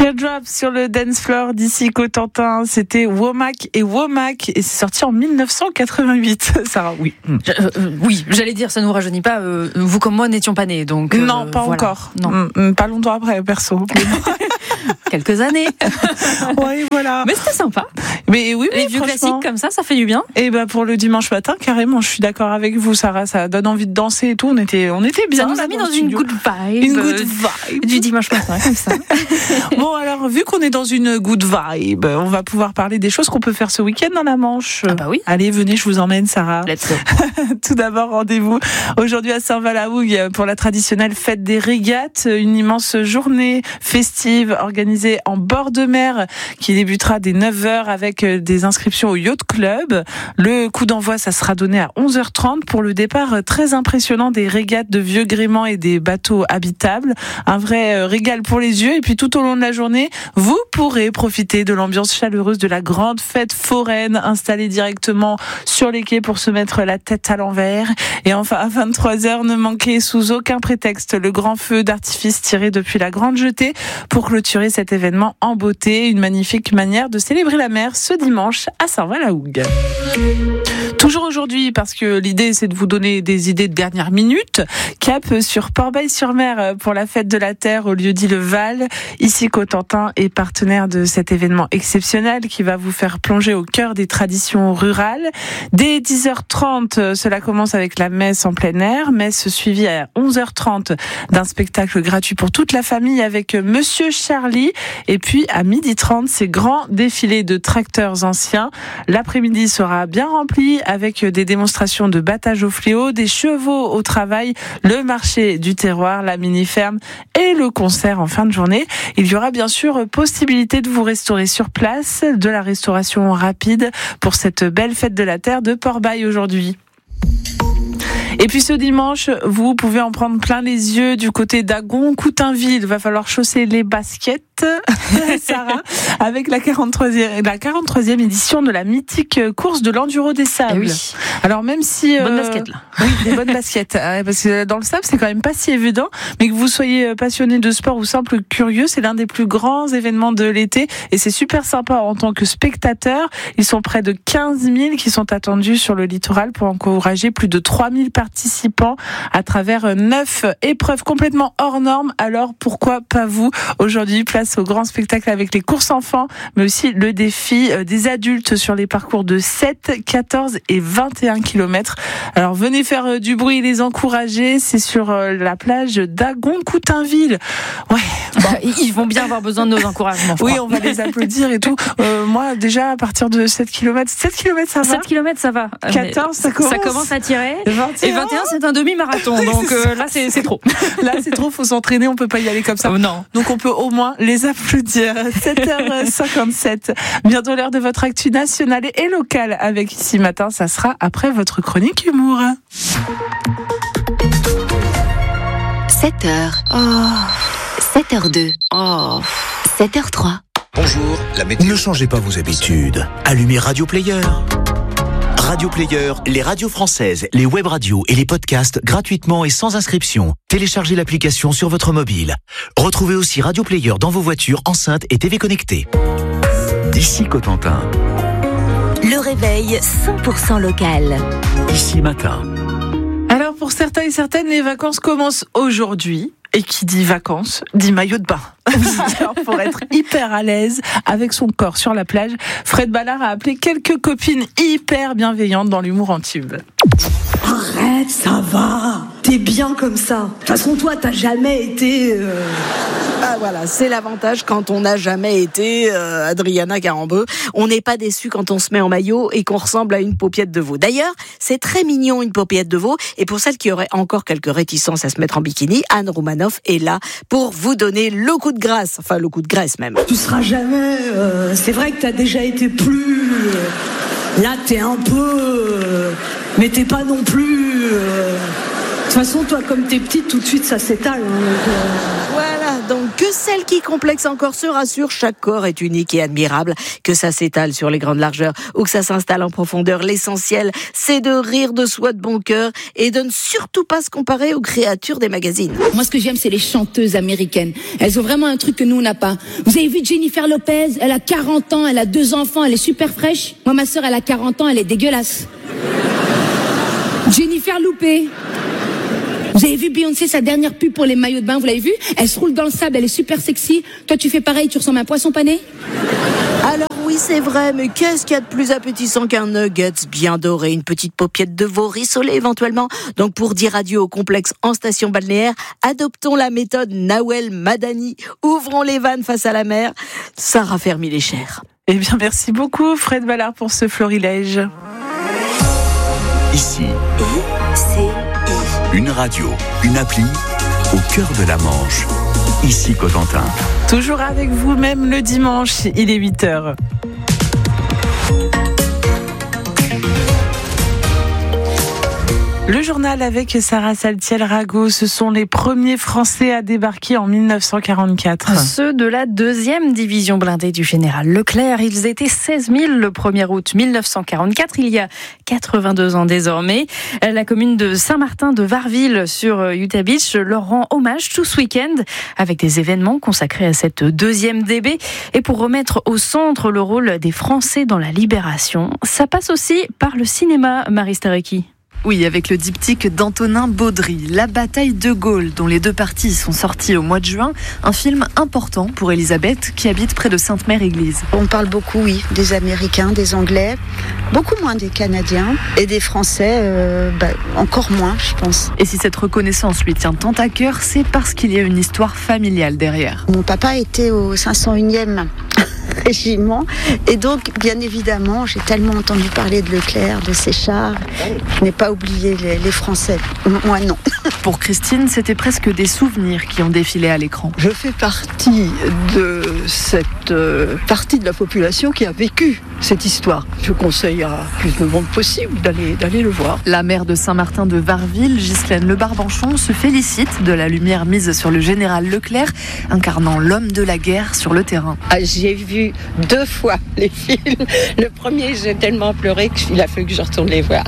Teardrop sur le dance floor d'ici Cotentin, c'était Womack et c'est sorti en 1988. Sarah, oui. Oui, j'allais dire, ça nous rajeunit pas. Vous comme moi n'étions pas nés, donc. Non, pas voilà. Encore. Non. Pas longtemps après, perso. Quelques années. Oui, voilà. Mais c'était sympa. Mais oui, les vieux classiques comme ça fait du bien. Et pour le dimanche matin, carrément, je suis d'accord avec vous, Sarah. Ça donne envie de danser et tout. On était bien. Ça nous a mis dans une good vibe. Une good vibe du dimanche matin, comme ça. Bon, alors, vu qu'on est dans une good vibe, on va pouvoir parler des choses qu'on peut faire ce week-end dans la Manche. Ah bah oui. Allez, venez, je vous emmène, Sarah. Let's go. Tout d'abord, rendez-vous aujourd'hui à Saint-Val-la-Hougue pour la traditionnelle fête des régates, une immense journée festive organisée en bord de mer qui débutera dès 9h avec des inscriptions au Yacht Club. Le coup d'envoi, ça sera donné à 11h30 pour le départ très impressionnant des régates de vieux gréements et des bateaux habitables. Un vrai régal pour les yeux. Et puis tout au long de la journée, vous pourrez profiter de l'ambiance chaleureuse de la grande fête foraine installée directement sur les quais pour se mettre la tête à l'envers. Et enfin, à 23h, ne manquez sous aucun prétexte le grand feu d'artifice tiré depuis la Grande Jetée pour clôturer cet événement en beauté. Une magnifique manière de célébrer la mer ce dimanche à Saint-Val-la-Hougue. Toujours aujourd'hui, parce que l'idée c'est de vous donner des idées de dernière minute, cap sur Port-Bail-sur-Mer pour la fête de la Terre au lieu-dit Le Val. Ici, Cotentin est partenaire de cet événement exceptionnel qui va vous faire plonger au cœur des traditions rurales. Dès 10h30, cela commence avec la messe en plein air, messe suivie à 11h30 d'un spectacle gratuit pour toute la famille avec Monsieur Charlie. Et puis à 12h30, c'est grand défilé de tracteurs anciens. L'après-midi sera bien rempli avec des démonstrations de battage au fléau, des chevaux au travail, le marché du terroir, la mini-ferme et le concert en fin de journée. Il y aura bien sûr possibilité de vous restaurer sur place, de la restauration rapide pour cette belle fête de la Terre de Port-Bail aujourd'hui. Et puis ce dimanche, vous pouvez en prendre plein les yeux du côté d'Agon-Coutainville. Il va falloir chausser les baskets, Sarah, avec la 43e édition de la mythique course de l'enduro des sables. Oui. Alors même si... Bonne basket là. Oui, des bonnes baskets. Parce que dans le sable, c'est quand même pas si évident. Mais que vous soyez passionné de sport ou simple curieux, c'est l'un des plus grands événements de l'été. Et c'est super sympa en tant que spectateur. Ils sont près de 15 000 qui sont attendus sur le littoral pour encourager plus de 3 000 participants à travers 9 épreuves complètement hors normes. Alors pourquoi pas vous? Aujourd'hui, place au grand spectacle avec les courses enfants, mais aussi le défi des adultes sur les parcours de 7, 14 et 21 km. Alors venez faire du bruit et les encourager. C'est sur la plage d'Agon-Coutainville. Ouais. Bon. Ils vont bien avoir besoin de nos encouragements. Oui, on va les applaudir et tout. Moi, déjà, à partir de 7 km, ça va. 7 km, ça va. 14, ça commence à tirer. 21. Et 21, c'est un demi-marathon. Donc là, c'est trop. Là, c'est trop. Faut s'entraîner. On peut pas y aller comme ça. Oh, non. Donc, on peut au moins les applaudir. 7h57. Bientôt l'heure de votre actu nationale et locale avec Ici Matin. Ça sera après votre chronique humour. 7h. Oh. 7h02. Oh. 7h03. Bonjour, la météo. Ne changez pas vos habitudes. Allumez Radio Player. Radio Player, les radios françaises, les web radios et les podcasts gratuitement et sans inscription. Téléchargez l'application sur votre mobile. Retrouvez aussi Radio Player dans vos voitures, enceintes et TV connectées. D'ici Cotentin. Le réveil 100% local. Ici Matin. Alors pour certains et certaines, les vacances commencent aujourd'hui. Et qui dit vacances, dit maillot de bain. Alors pour être hyper à l'aise avec son corps sur la plage, Fred Ballard a appelé quelques copines hyper bienveillantes dans l'humour en tube. Arrête, ça va. T'es bien comme ça. De toute façon, toi, t'as jamais été... Ah voilà, c'est l'avantage quand on n'a jamais été Adriana Carambeu. On n'est pas déçu quand on se met en maillot et qu'on ressemble à une paupiette de veau. D'ailleurs, c'est très mignon une paupiette de veau. Et pour celles qui auraient encore quelques réticences à se mettre en bikini, Anne Roumanoff est là pour vous donner le coup de grâce. Enfin, le coup de graisse même. Tu seras jamais... c'est vrai que t'as déjà été plus... là, t'es un peu... mais t'es pas non plus... De toute façon, toi, comme t'es petite, tout de suite, ça s'étale. Voilà, donc que celle qui complexe encore se rassure, chaque corps est unique et admirable, que ça s'étale sur les grandes largeurs ou que ça s'installe en profondeur. L'essentiel, c'est de rire de soi de bon cœur et de ne surtout pas se comparer aux créatures des magazines. Moi, ce que j'aime, c'est les chanteuses américaines. Elles ont vraiment un truc que nous, on n'a pas. Vous avez vu Jennifer Lopez? Elle a 40 ans, elle a 2 enfants, elle est super fraîche. Moi, ma sœur, elle a 40 ans, elle est dégueulasse. Jennifer Loupé. Vous avez vu Beyoncé, sa dernière pub pour les maillots de bain, vous l'avez vu? Elle se roule dans le sable, elle est super sexy. Toi, tu fais pareil, tu ressembles à un poisson pané? Alors oui, c'est vrai, mais qu'est-ce qu'il y a de plus appétissant qu'un nuggets bien doré, une petite paupiette de veau rissolée éventuellement? Donc pour dire adieu au complexe en station balnéaire, adoptons la méthode Nawel Madani. Ouvrons les vannes face à la mer, ça raffermit les chairs. Eh bien, merci beaucoup Fred Ballard pour ce florilège. Ici, une radio, une appli, au cœur de la Manche. Ici Cotentin. Toujours avec vous, même le dimanche, il est 8h. Le journal avec Sarah Saltiel-Rago, ce sont les premiers Français à débarquer en 1944. Ceux de la 2e division blindée du général Leclerc. Ils étaient 16 000 le 1er août 1944, il y a 82 ans désormais. La commune de Saint-Martin de Varreville sur Utah Beach leur rend hommage tout ce week-end avec des événements consacrés à cette 2e DB. Et pour remettre au centre le rôle des Français dans la libération, ça passe aussi par le cinéma, Marie Starecki. Oui, avec le diptyque d'Antonin Baudry, La bataille de Gaulle, dont les 2 parties sont sorties au mois de juin, un film important pour Elisabeth, qui habite près de Sainte-Mère-Église. On parle beaucoup, oui, des Américains, des Anglais, beaucoup moins des Canadiens, et des Français, encore moins, je pense. Et si cette reconnaissance lui tient tant à cœur, c'est parce qu'il y a une histoire familiale derrière. Mon papa était au 501e régiment, et donc, bien évidemment, j'ai tellement entendu parler de Leclerc, de ses chars, je n'ai pas oublié les Français. Moi, non. Pour Christine, c'était presque des souvenirs qui ont défilé à l'écran. Je fais partie de cette partie de la population qui a vécu cette histoire. Je conseille à plus de monde possible d'aller le voir. La maire de Saint-Martin de Varreville, Ghislaine Le Barbanchon, se félicite de la lumière mise sur le général Leclerc, incarnant l'homme de la guerre sur le terrain. J'ai vu 2 fois les films. Le premier, j'ai tellement pleuré qu'il a fallu que je retourne les voir.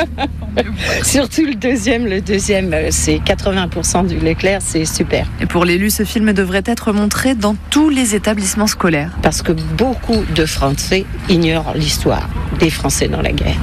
Surtout le deuxième, c'est 80% du Leclerc, c'est super. Et pour l'élu, ce film devrait être montré dans tous les établissements scolaires. Parce que beaucoup de Français ignorent l'histoire des Français dans la guerre.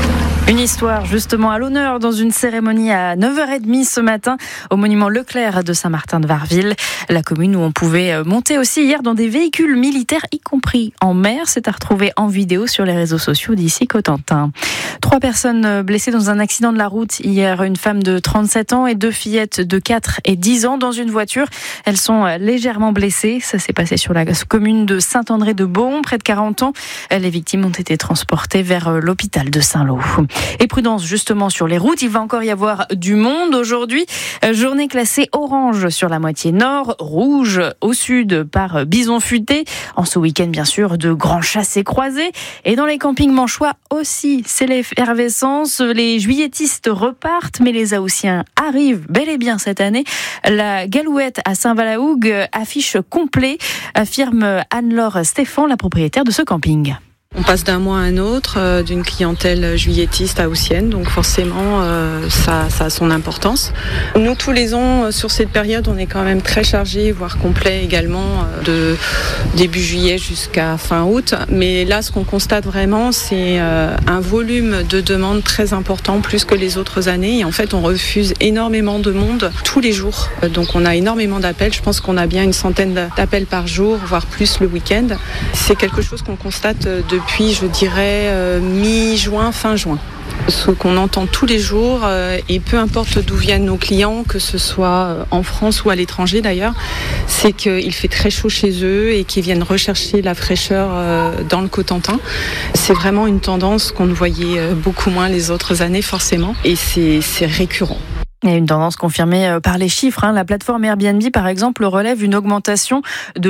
Une histoire justement à l'honneur dans une cérémonie à 9h30 ce matin au monument Leclerc de Saint-Martin de Varreville, la commune où on pouvait monter aussi hier dans des véhicules militaires, y compris en mer. C'est à retrouver en vidéo sur les réseaux sociaux d'ici Cotentin. 3 personnes blessées dans un accident de la route hier, une femme de 37 ans et 2 fillettes de 4 et 10 ans dans une voiture. Elles sont légèrement blessées. Ça s'est passé sur la commune de Saint-André-de-Beaune, près de 40 ans. Les victimes ont été transportées vers l'hôpital de Saint-Lô. Et prudence justement sur les routes, il va encore y avoir du monde aujourd'hui. Journée classée orange sur la moitié nord, rouge au sud par bison futé. En ce week-end bien sûr, de grands chassés-croisés. Et dans les campings manchois aussi, c'est l'effervescence. Les juilletistes repartent, mais les Haussiens arrivent bel et bien cette année. La Galouette à Saint-Valahougue affiche complet, affirme Anne-Laure Stéphane, la propriétaire de ce camping. On passe d'un mois à un autre, d'une clientèle juillettiste à haussienne, donc forcément ça a son importance. Nous tous les ans, sur cette période, on est quand même très chargé, voire complet également, de début juillet jusqu'à fin août. Mais là, ce qu'on constate vraiment, c'est un volume de demandes très important, plus que les autres années. Et en fait, on refuse énormément de monde tous les jours. Donc on a énormément d'appels, je pense qu'on a bien une centaine d'appels par jour, voire plus le week-end. C'est quelque chose qu'on constate depuis, je dirais, mi-juin, fin juin. Ce qu'on entend tous les jours, et peu importe d'où viennent nos clients, que ce soit en France ou à l'étranger d'ailleurs, c'est qu'il fait très chaud chez eux et qu'ils viennent rechercher la fraîcheur dans le Cotentin. C'est vraiment une tendance qu'on ne voyait beaucoup moins les autres années forcément, et c'est récurrent. Et une tendance confirmée par les chiffres. La plateforme Airbnb, par exemple, relève une augmentation de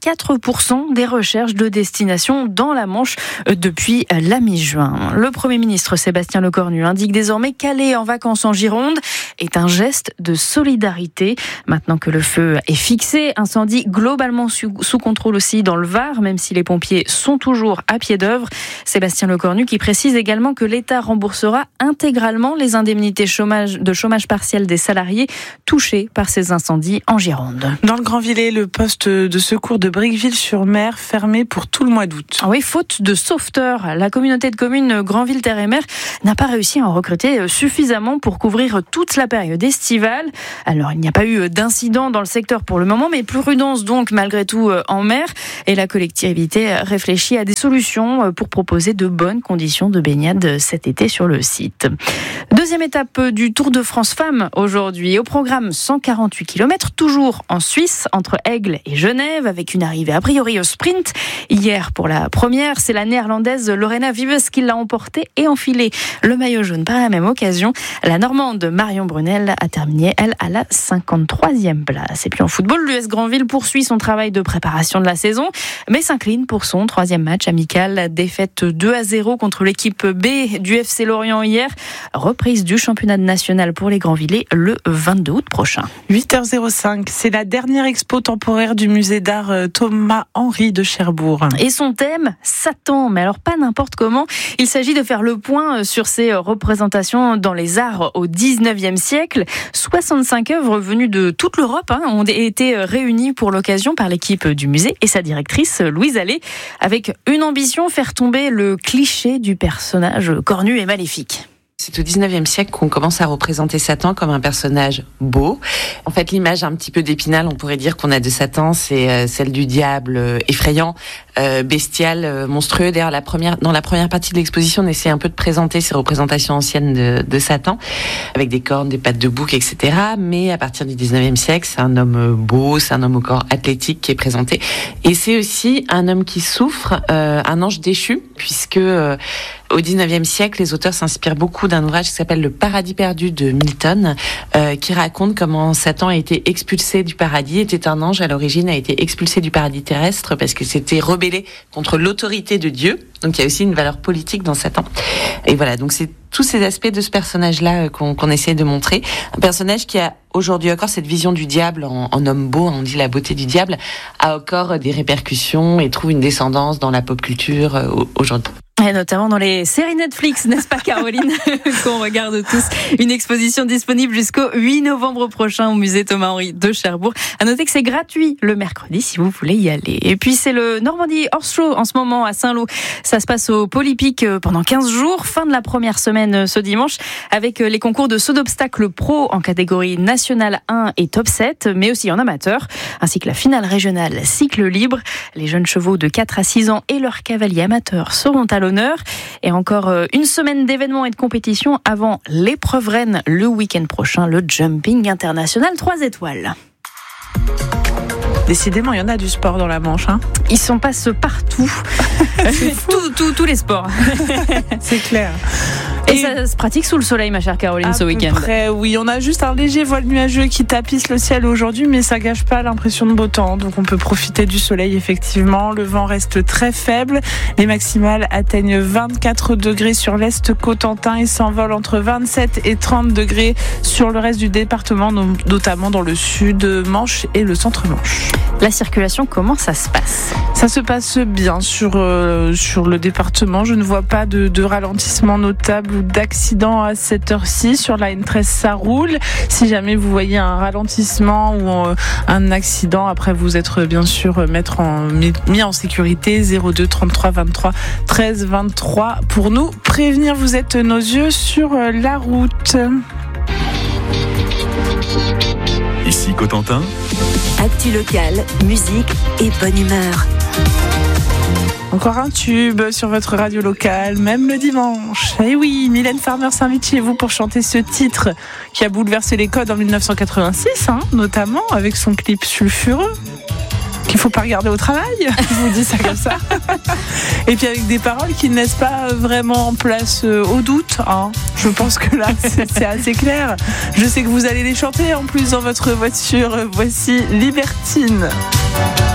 24% des recherches de destination dans la Manche depuis la mi-juin. Le Premier ministre Sébastien Lecornu indique désormais qu'aller en vacances en Gironde est un geste de solidarité. Maintenant que le feu est fixé, incendie globalement sous contrôle aussi dans le Var, même si les pompiers sont toujours à pied d'œuvre. Sébastien Lecornu qui précise également que l'État remboursera intégralement les indemnités de chômage partiel des salariés touchés par ces incendies en Gironde. Dans le Grand-Villers, le poste de secours de Briqueville-sur-Mer fermé pour tout le mois d'août. Oui, faute de sauveteurs. La communauté de communes Grand-Ville-Terre-et-Mer n'a pas réussi à en recruter suffisamment pour couvrir toute la période estivale. Alors, il n'y a pas eu d'incident dans le secteur pour le moment, mais prudence donc malgré tout en mer. Et la collectivité réfléchit à des solutions pour proposer de bonnes conditions de baignade cet été sur le site. Deuxième étape du Tour de France Femmes aujourd'hui. Au programme 148 km, toujours en Suisse, entre Aigle et Genève, avec une arrivée a priori au sprint. Hier, pour la première, c'est la néerlandaise Lorena Wiebes qui l'a emporté et enfilé le maillot jaune par la même occasion. La normande Marion Brunel a terminé, elle, à la 53e place. Et puis en football, l'US Grandville poursuit son travail de préparation de la saison, mais s'incline pour son 3e match amical. Défaite 2-0 contre l'équipe B du FC Lorient hier. Reprise du championnat national pour les Grandvillais le 22 août prochain. 8h05, c'est la dernière expo temporaire du musée d'art Thomas-Henry de Cherbourg. Et son thème, Satan, mais alors pas n'importe comment. Il s'agit de faire le point sur ses représentations dans les arts au 19e siècle. 65 œuvres venues de toute l'Europe ont été réunies pour l'occasion par l'équipe du musée et sa directrice Louise Allais, avec une ambition, faire tomber le cliché du personnage cornu et maléfique. C'est au 19e siècle qu'on commence à représenter Satan comme un personnage beau. En fait, l'image un petit peu d'Épinal, on pourrait dire qu'on a de Satan, c'est celle du diable effrayant, bestial, monstrueux. D'ailleurs, dans la première partie de l'exposition, on essaie un peu de présenter ces représentations anciennes de Satan, avec des cornes, des pattes de bouc, etc. Mais à partir du 19e siècle, c'est un homme beau, c'est un homme au corps athlétique qui est présenté. Et c'est aussi un homme qui souffre, un ange déchu, puisque au 19e siècle, les auteurs s'inspirent beaucoup d'un ouvrage qui s'appelle Le Paradis perdu de Milton, qui raconte comment Satan a été expulsé du paradis, était un ange à l'origine, a été expulsé du paradis terrestre parce que s'était rebellé contre l'autorité de Dieu. Donc il y a aussi une valeur politique dans Satan. Et voilà, donc c'est tous ces aspects de ce personnage-là qu'on essaie de montrer. Un personnage qui a aujourd'hui encore cette vision du diable en homme beau, on dit la beauté du diable, a encore des répercussions et trouve une descendance dans la pop culture aujourd'hui. Et notamment dans les séries Netflix, n'est-ce pas Caroline, qu'on regarde tous. Une exposition disponible jusqu'au 8 novembre prochain au musée Thomas-Henry de Cherbourg. À noter que c'est gratuit le mercredi si vous voulez y aller. Et puis c'est le Normandie Horse Show en ce moment à Saint-Lô. Ça se passe au Polypic pendant 15 jours. Fin de la première semaine ce dimanche avec les concours de saut d'obstacles pro en catégorie nationale 1 et top 7, mais aussi en amateur, ainsi que la finale régionale cycle libre. Les jeunes chevaux de 4 à 6 ans et leurs cavaliers amateurs seront à l'honneur. Et encore une semaine d'événements et de compétitions avant l'épreuve reine le week-end prochain, le jumping international 3 étoiles. Décidément, il y en a du sport dans la Manche. Ils s'en passent partout. Tous les sports. C'est clair. Et ça se pratique sous le soleil, ma chère Caroline, ce week-end. Après, oui, on a juste un léger voile nuageux qui tapisse le ciel aujourd'hui, mais ça gâche pas l'impression de beau temps. Donc on peut profiter du soleil, effectivement. Le vent reste très faible. Les maximales atteignent 24 degrés sur l'Est Cotentin et s'envolent entre 27 et 30 degrés sur le reste du département, notamment dans le sud Manche et le centre Manche. La circulation, comment ça se passe ? Ça se passe bien sur le département. Je ne vois pas de ralentissement notable ou d'accident à cette heure-ci. Sur la N13, ça roule. Si jamais vous voyez un ralentissement ou un accident, après vous êtes bien sûr mis en sécurité. 02 33 23 13 23 pour nous prévenir. Vous êtes nos yeux sur la route. Ici Cotentin. Actu locale, musique et bonne humeur. Encore un tube sur votre radio locale, même le dimanche. Et oui, Mylène Farmer s'invite chez vous pour chanter ce titre qui a bouleversé les codes en 1986, notamment avec son clip sulfureux. faut pas regarder au travail. Je vous dis ça comme ça. Et puis avec des paroles qui ne laissent pas vraiment en place au doute. Hein. Je pense que là, c'est assez clair. Je sais que vous allez les chanter en plus dans votre voiture. Voici Libertine.